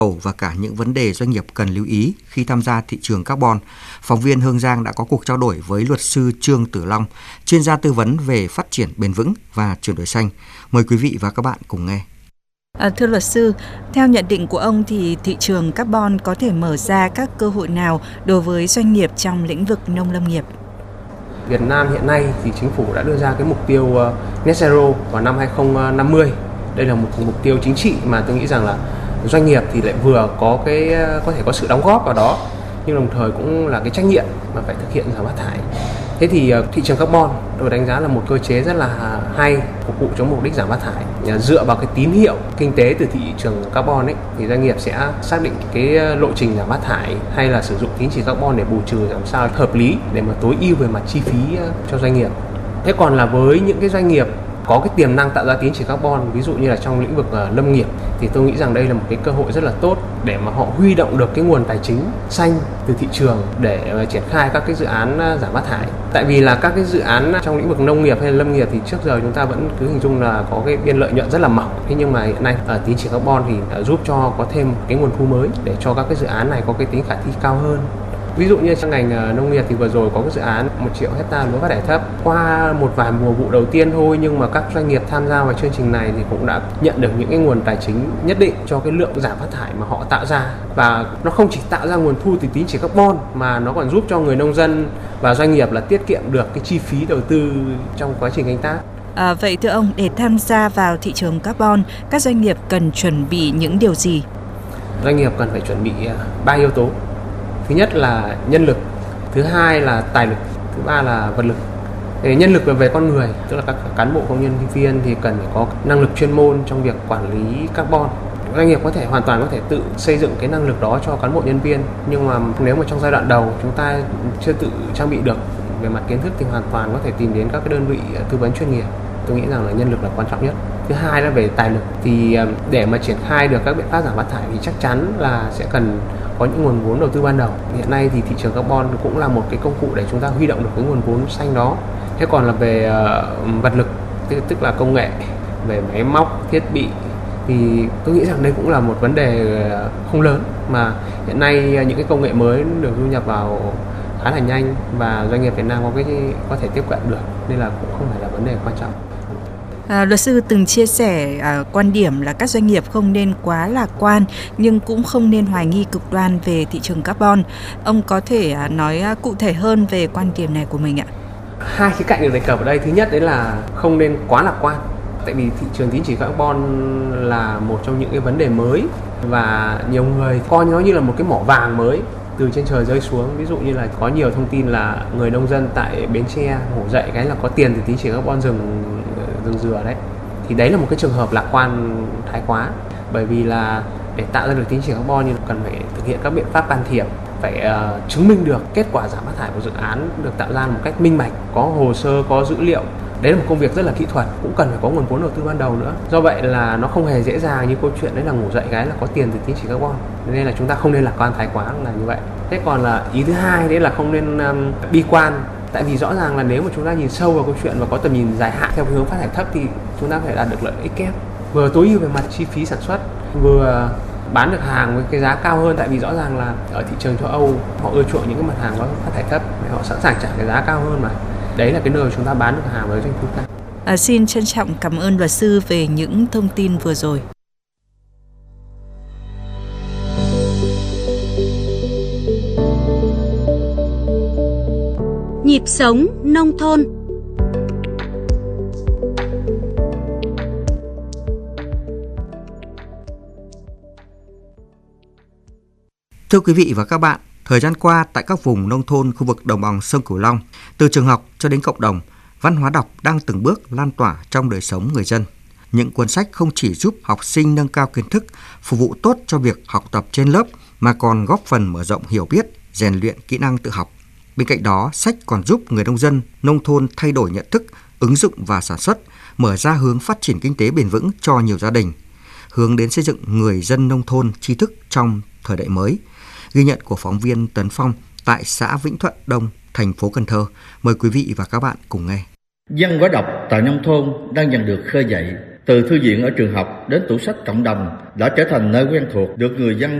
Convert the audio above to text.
và cả những vấn đề doanh nghiệp cần lưu ý khi tham gia thị trường carbon, phóng viên Hương Giang đã có cuộc trao đổi với luật sư Trương Tử Long, chuyên gia tư vấn về phát triển bền vững và chuyển đổi xanh. Mời quý vị và các bạn cùng nghe. Thưa luật sư, theo nhận định của ông thì thị trường carbon có thể mở ra các cơ hội nào đối với doanh nghiệp trong lĩnh vực nông lâm nghiệp? Việt Nam hiện nay thì chính phủ đã đưa ra cái mục tiêu net zero vào năm 2050. Đây là một mục tiêu chính trị mà tôi nghĩ rằng là doanh nghiệp thì lại vừa có thể có sự đóng góp vào đó, nhưng đồng thời cũng là cái trách nhiệm mà phải thực hiện giảm phát thải. Thế thì thị trường carbon tôi đánh giá là một cơ chế rất là hay phục vụ cho mục đích giảm phát thải. Dựa vào cái tín hiệu kinh tế từ thị trường carbon ấy, thì doanh nghiệp sẽ xác định cái lộ trình giảm phát thải hay là sử dụng tín chỉ carbon để bù trừ làm sao hợp lý để mà tối ưu về mặt chi phí cho doanh nghiệp. Thế còn là với những cái doanh nghiệp có cái tiềm năng tạo ra tín chỉ carbon, ví dụ như là trong lĩnh vực lâm nghiệp, thì tôi nghĩ rằng đây là một cái cơ hội rất là tốt để mà họ huy động được cái nguồn tài chính xanh từ thị trường để triển khai các cái dự án giảm phát thải. Tại vì là các cái dự án trong lĩnh vực nông nghiệp hay lâm nghiệp thì trước giờ chúng ta vẫn cứ hình dung là có cái biên lợi nhuận rất là mỏng. Thế nhưng mà hiện nay tín chỉ carbon thì giúp cho có thêm cái nguồn thu mới để cho các cái dự án này có cái tính khả thi cao hơn. Ví dụ như trong ngành nông nghiệp thì vừa rồi có cái dự án 1 triệu hectare lúa phát thải thấp. Qua một vài mùa vụ đầu tiên thôi, nhưng mà các doanh nghiệp tham gia vào chương trình này thì cũng đã nhận được những cái nguồn tài chính nhất định cho cái lượng giảm phát thải mà họ tạo ra. Và nó không chỉ tạo ra nguồn thu từ tín chỉ carbon mà nó còn giúp cho người nông dân và doanh nghiệp là tiết kiệm được cái chi phí đầu tư trong quá trình canh tác. Vậy thưa ông, để tham gia vào thị trường carbon, các doanh nghiệp cần chuẩn bị những điều gì? Doanh nghiệp cần phải chuẩn bị 3 yếu tố. Thứ nhất là nhân lực, thứ hai là tài lực, thứ ba là vật lực. Nhân lực về con người, tức là các cán bộ công nhân viên thì cần phải có năng lực chuyên môn trong việc quản lý carbon. Doanh nghiệp hoàn toàn có thể tự xây dựng cái năng lực đó cho cán bộ nhân viên, nhưng mà nếu mà trong giai đoạn đầu chúng ta chưa tự trang bị được về mặt kiến thức thì hoàn toàn có thể tìm đến các cái đơn vị tư vấn chuyên nghiệp. Tôi nghĩ rằng là nhân lực là quan trọng nhất. Thứ hai là về tài lực, thì để mà triển khai được các biện pháp giảm phát thải thì chắc chắn là sẽ cần có những nguồn vốn đầu tư ban đầu. Hiện nay thì thị trường carbon cũng là một cái công cụ để chúng ta huy động được cái nguồn vốn xanh đó. Thế còn là về vật lực, tức là công nghệ, về máy móc, thiết bị, thì tôi nghĩ rằng đây cũng là một vấn đề không lớn, mà hiện nay những cái công nghệ mới được du nhập vào khá là nhanh và doanh nghiệp Việt Nam có thể tiếp cận được, nên là cũng không phải là vấn đề quan trọng. Luật sư từng chia sẻ quan điểm là các doanh nghiệp không nên quá lạc quan nhưng cũng không nên hoài nghi cực đoan về thị trường carbon. Ông có thể nói cụ thể hơn về quan điểm này của mình ạ? Hai khía cạnh được đề cập ở đây. Thứ nhất đấy là không nên quá lạc quan. Tại vì thị trường tín chỉ carbon là một trong những cái vấn đề mới và nhiều người coi nó như là một cái mỏ vàng mới từ trên trời rơi xuống. Ví dụ như là có nhiều thông tin là người nông dân tại Bến Tre ngủ dậy cái là có tiền từ tín chỉ carbon rừng dừa đấy. Thì đấy là một cái trường hợp lạc quan thái quá, bởi vì là để tạo ra được tín chỉ carbon thì cần phải thực hiện các biện pháp can thiệp, phải chứng minh được kết quả giảm phát thải của dự án được tạo ra một cách minh bạch, có hồ sơ, có dữ liệu. Đấy là một công việc rất là kỹ thuật, cũng cần phải có nguồn vốn đầu tư ban đầu nữa. Do vậy là nó không hề dễ dàng như câu chuyện đấy là ngủ dậy cái là có tiền từ tín chỉ carbon. Nên là chúng ta không nên lạc quan thái quá là như vậy. Thế còn là ý thứ hai đấy là không nên bi quan. Tại vì rõ ràng là nếu mà chúng ta nhìn sâu vào câu chuyện và có tầm nhìn dài hạn theo hướng phát thải thấp thì chúng ta có thể đạt được lợi ích kép, vừa tối ưu về mặt chi phí sản xuất, vừa bán được hàng với cái giá cao hơn. Tại vì rõ ràng là ở thị trường châu Âu họ ưa chuộng những cái mặt hàng có phát thải thấp, họ sẵn sàng trả cái giá cao hơn mà. Đấy là cái nơi chúng ta bán được hàng với doanh thu cao. Xin trân trọng cảm ơn luật sư về những thông tin vừa rồi. Nhịp sống nông thôn. Thưa quý vị và các bạn, thời gian qua tại các vùng nông thôn khu vực đồng bằng sông Cửu Long, từ trường học cho đến cộng đồng, văn hóa đọc đang từng bước lan tỏa trong đời sống người dân. Những cuốn sách không chỉ giúp học sinh nâng cao kiến thức, phục vụ tốt cho việc học tập trên lớp mà còn góp phần mở rộng hiểu biết, rèn luyện kỹ năng tự học. Bên cạnh đó, sách còn giúp người nông dân, nông thôn thay đổi nhận thức, ứng dụng và sản xuất, mở ra hướng phát triển kinh tế bền vững cho nhiều gia đình, hướng đến xây dựng người dân nông thôn tri thức trong thời đại mới. Ghi nhận của phóng viên Tấn Phong tại xã Vĩnh Thuận Đông, thành phố Cần Thơ. Mời quý vị và các bạn cùng nghe. Văn hóa đọc tại nông thôn đang dần được khơi dậy Từ thư viện ở trường học đến tủ sách cộng đồng đã trở thành nơi quen thuộc được người dân